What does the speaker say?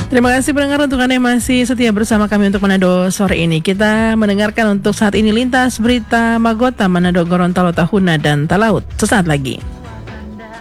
Terima kasih pendengar untuk Anda yang masih setia bersama kami untuk Manado sore ini. Kita mendengarkan untuk saat ini lintas berita Magota Manado Gorontalo Tahuna dan Talaut. Sesaat lagi.